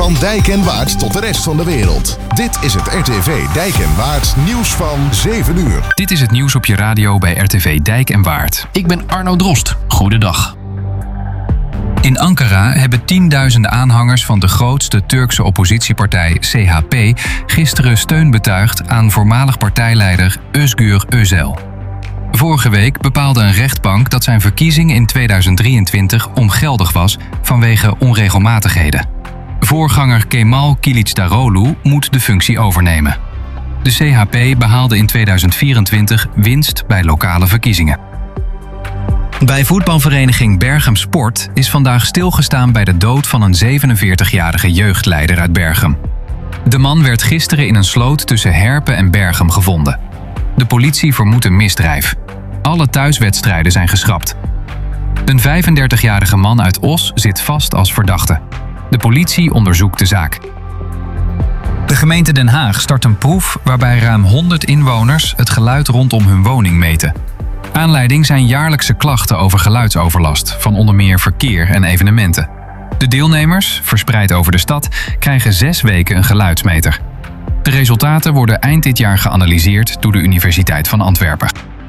Van Dijk en Waard tot de rest van de wereld. Dit is het RTV Dijk en Waard nieuws van 7 uur. Dit is het nieuws op je radio bij RTV Dijk en Waard. Ik ben Arno Drost. Goedendag. In Ankara hebben tienduizenden aanhangers van de grootste Turkse oppositiepartij CHP gisteren steun betuigd aan voormalig partijleider Özgür Özel. Vorige week bepaalde een rechtbank dat zijn verkiezing in 2023 ongeldig was vanwege onregelmatigheden. Voorganger Kemal Kılıçdaroğlu moet de functie overnemen. De CHP behaalde in 2024 winst bij lokale verkiezingen. Bij voetbalvereniging Berchem Sport is vandaag stilgestaan bij de dood van een 47-jarige jeugdleider uit Berchem. De man werd gisteren in een sloot tussen Herpen en Berchem gevonden. De politie vermoedt een misdrijf. Alle thuiswedstrijden zijn geschrapt. Een 35-jarige man uit Os zit vast als verdachte. De politie onderzoekt de zaak. De gemeente Den Haag start een proef waarbij ruim 100 inwoners het geluid rondom hun woning meten. Aanleiding zijn jaarlijkse klachten over geluidsoverlast van onder meer verkeer en evenementen. De deelnemers, verspreid over de stad, krijgen 6 weken een geluidsmeter. De resultaten worden eind dit jaar geanalyseerd door de Universiteit van Antwerpen.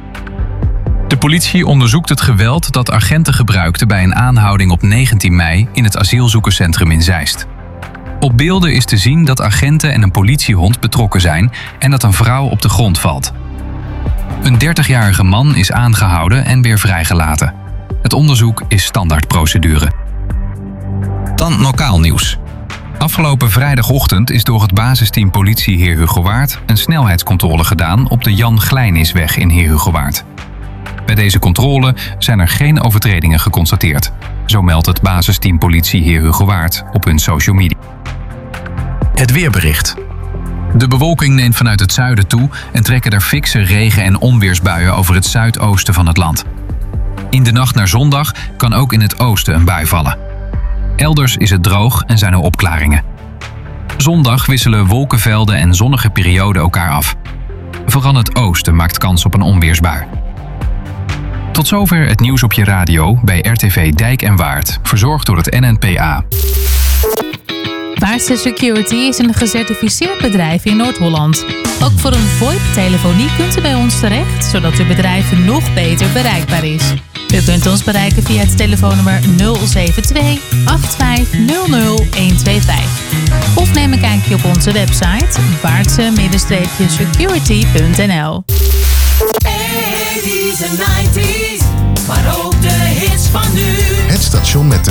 De politie onderzoekt het geweld dat agenten gebruikten bij een aanhouding op 19 mei in het asielzoekerscentrum in Zeist. Op beelden is te zien dat agenten en een politiehond betrokken zijn en dat een vrouw op de grond valt. Een 30-jarige man is aangehouden en weer vrijgelaten. Het onderzoek is standaardprocedure. Dan lokaal nieuws. Afgelopen vrijdagochtend is door het basisteam politie Heer Hugo Waard een snelheidscontrole gedaan op de Jan Glijnisweg in Heer Hugo Waard. Bij deze controle zijn er geen overtredingen geconstateerd. Zo meldt het basisteam politie Heer Hugo Waard op hun social media. Het weerbericht. De bewolking neemt vanuit het zuiden toe en trekken er fikse regen- en onweersbuien over het zuidoosten van het land. In de nacht naar zondag kan ook in het oosten een bui vallen. Elders is het droog en zijn er opklaringen. Zondag wisselen wolkenvelden en zonnige perioden elkaar af. Vooral het oosten maakt kans op een onweersbui. Tot zover het nieuws op je radio bij RTV Dijk en Waard, verzorgd door het NNPA. Waardse Security is een gecertificeerd bedrijf in Noord-Holland. Ook voor een VoIP-telefonie kunt u bij ons terecht, zodat uw bedrijf nog beter bereikbaar is. U kunt ons bereiken via het telefoonnummer 072 8500 125. Of neem een kijkje op onze website waardse-security.nl. Hey, 90's, maar ook de hits van nu. Het station met